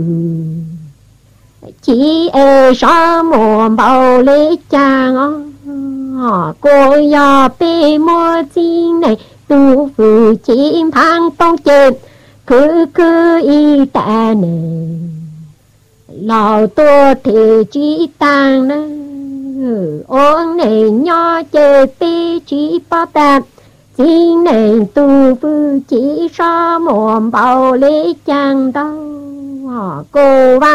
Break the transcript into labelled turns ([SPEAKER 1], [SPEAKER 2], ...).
[SPEAKER 1] chỉ ở sao mùa bao lễ chàng cô yo bê mua chi này tu phụ chim thang tông chim cứ y ta này lò tua thì chỉ tang nè ôn này nho chơi pi chỉ bao tạm chi này tu phụ chỉ sao mùa bao lễ chàng đâu cô